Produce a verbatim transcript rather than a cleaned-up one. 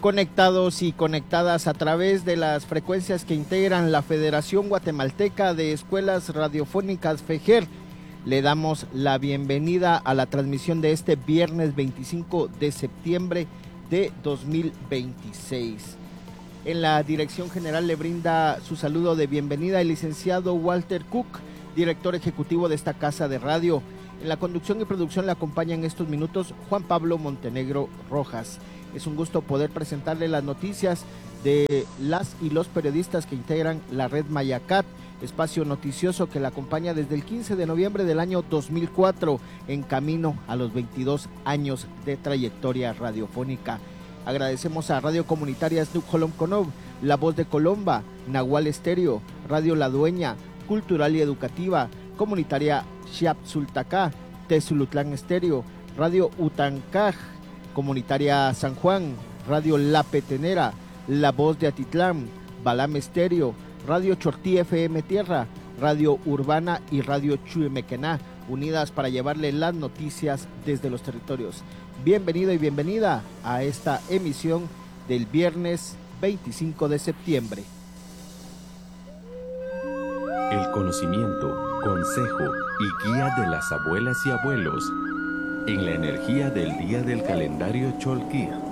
conectados y conectadas a través de las frecuencias que integran la Federación Guatemalteca de Escuelas Radiofónicas FEGER. Le damos la bienvenida a la transmisión de este viernes veinticinco de septiembre de dos mil veintiséis. En la dirección general le brinda su saludo de bienvenida el licenciado Walter Cook, director ejecutivo de esta casa de radio. En la conducción y producción le acompaña en estos minutos Juan Pablo Montenegro Rojas. Es un gusto poder presentarle las noticias de las y los periodistas que integran la red Mayacat, espacio noticioso que la acompaña desde el quince de noviembre del año dos mil cuatro, en camino a los veintidós años de trayectoria radiofónica. Agradecemos a Radio Comunitaria Snuc Holom Conov, La Voz de Colomba, Nahual Estéreo, Radio La Dueña, Cultural y Educativa, Comunitaria Xiapsultacá, Tezulutlán Estéreo, Radio Utancaj, Comunitaria San Juan, Radio La Petenera, La Voz de Atitlán, Balam Estéreo, Radio Chortí F M Tierra, Radio Urbana y Radio Chuemequená, unidas para llevarle las noticias desde los territorios. Bienvenido y bienvenida a esta emisión del viernes veinticinco de septiembre. El conocimiento, consejo y guía de las abuelas y abuelos en la energía del día del calendario Cholquí.